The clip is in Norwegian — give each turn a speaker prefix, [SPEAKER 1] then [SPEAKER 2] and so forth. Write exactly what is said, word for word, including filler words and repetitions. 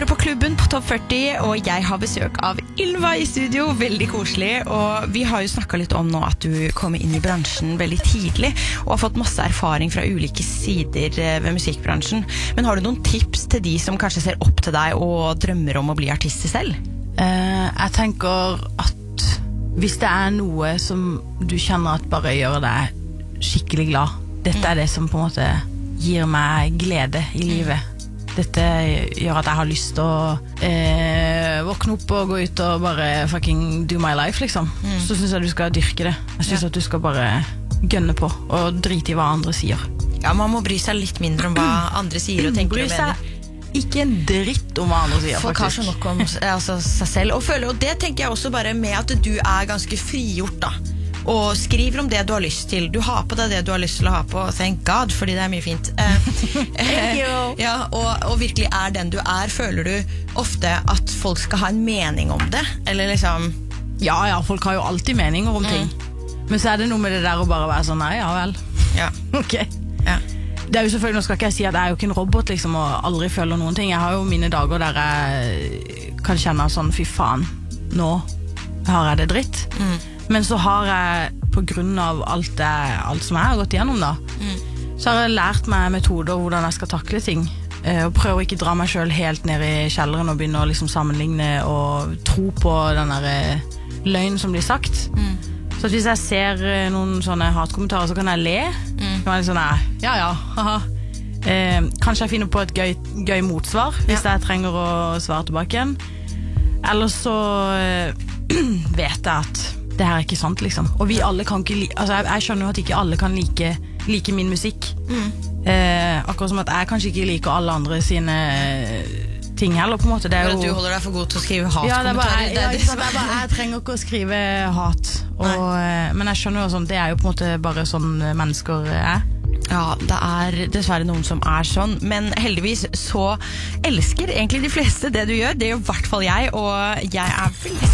[SPEAKER 1] hører på Klubben på Topp førti, og jeg har besøk av Ylva i studio, veldig koselig, og vi har jo snakket litt om nå at du kom inn i bransjen veldig tidlig, og har fått masse erfaring fra ulike sider ved musikkbransjen. Men har du noen tips til de som kanskje ser opp til deg og drømmer om å bli artister selv?
[SPEAKER 2] Uh, jeg tenker at hvis det er noe som du kjenner at bare gjør deg skikkelig glad, dette er det som på en måte gir meg glede i livet. Dette gjør at jeg har lyst til å eh, våkne opp og gå ut og bare fucking do my life, liksom. Mm. Så synes jeg du skal dyrke det. Jeg synes ja. At du skal bare gønne på og drite i hva andre sier.
[SPEAKER 1] Ja, man må bry seg litt mindre om hva andre sier og tenker og mener.
[SPEAKER 2] Ikke en dritt om hva andre sier,
[SPEAKER 1] folk
[SPEAKER 2] faktisk.
[SPEAKER 1] Folk har så nok om altså, seg selv og føler, og det tenker jeg også bare med at du er ganske frigjort da. Og skriver om det du har lyst til. Du har på deg det du har lyst til å ha på. Thank God, fordi det er mye fint.
[SPEAKER 2] Thank you.
[SPEAKER 1] Ja, og, og virkelig er den du er. Føler du ofte at folk skal ha en mening om det? Eller liksom...
[SPEAKER 2] Ja, ja, folk har jo alltid meninger om ting. Mm. Men så er det noe med det der å bare være sånn, nei, ja vel.
[SPEAKER 1] Ja.
[SPEAKER 2] Ok.
[SPEAKER 1] Ja.
[SPEAKER 2] Det er jo selvfølgelig, nå skal ikke jeg si at jeg er jo ikke en robot liksom, og aldri føler noen ting. Jeg har jo mine dager der jeg kan kjenne sånn, fy faen, nå har jeg det dritt. Mm. Men så har jeg, på grunn av alt, det, alt som jeg har gått igjennom da, mm. så har jeg lært meg metoder hvordan jeg skal takle ting. Eh, og prøver ikke dra meg selv helt ned i kjelleren og begynne å liksom sammenligne og tro på den der eh, løgn som blir sagt. Mm. Så at hvis jeg ser eh, noen sånne hatkommentarer, så kan jeg le. Mm. Kan jeg liksom, ja, ja, haha. Eh, kanskje jeg finner på et gøy, gøy motsvar, hvis ja. Jeg trenger å svare tilbake igjen. Eller så eh, vet jeg at det her er ikke sant, liksom. Og vi alle kan ikke like... Altså, jeg, jeg skjønner jo at ikke alle kan like, like min musikk. Mm. Eh, akkurat som at jeg kanskje ikke liker alle andre sine ting heller, på en måte. Det er jo...
[SPEAKER 1] Du holder deg for god til å skrive hatkommentarer.
[SPEAKER 2] Ja, det er bare, jeg, ja, det er bare, jeg trenger ikke å skrive hat. Og, men jeg skjønner jo sånn, det er jo på en måte bare sånn mennesker er.
[SPEAKER 1] Ja, det er dessverre noen som er sånn, men heldigvis så elsker egentlig de fleste det du gjør. Det gjør i hvert fall jeg, og jeg er veldig